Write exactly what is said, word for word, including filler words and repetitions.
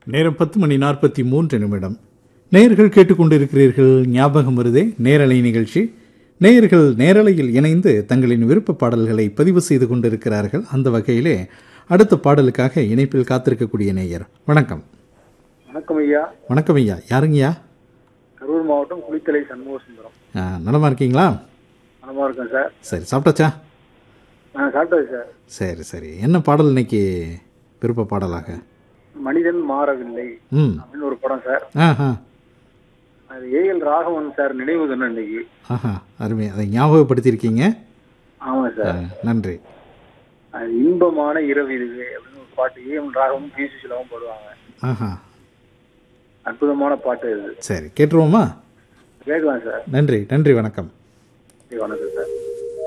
நேரம் பத்து மணி நாற்பத்தி மூன்று நிமிடம். நேயர்கள் கேட்டுக்கொண்டிருக்கிறீர்கள் ஞாபகம் வருதே நேரலை நிகழ்ச்சி. நேயர்கள் நேரலையில் இணைந்து தங்களின் விருப்ப பாடல்களை பதிவு செய்து கொண்டிருக்கிறார்கள். அந்த வகையிலே அடுத்த பாடலுக்காக இணைப்பில் காத்திருக்கக்கூடிய நேயர். வணக்கம். வணக்கம் ஐயா. வணக்கம் ஐயா. யாருங்கய்யா? கரூர் மாவட்டம் குளித்தலை சண்முக சுந்தரம். நலமா இருக்கீங்களா? நலமா இருக்கேன் சார். சரி, சாப்பிட்டாச்சா? ஆ சாப்பிட்டாச்சு சார். சரி சரி. என்ன பாடல் இன்னைக்கு விருப்ப பாடலாக? மனிதன் மாறவில்லை ம் அப்படின்னு ஒரு படம் சார். ஆஹா அது ஏஎல் ராகவன் சார் நினைவு தினம் இன்னைக்கு. ஆஹா அருமை. அதை ஞாபகப்படுத்தியிருக்கீங்க. ஆமா சார். நன்றி. அது இன்பமான இரவு இதுவே அப்படின்னு ஒரு பாட்டு ஏஎல் ராகவன் பி சுஷிலாவும் பாடுவாங்க. ஆஹா அற்புதமான பாட்டு இது. சரி, கேட்டுருவோமா? கேட்கலாம் சார். நன்றி நன்றி. வணக்கம். வணக்கம் சார்.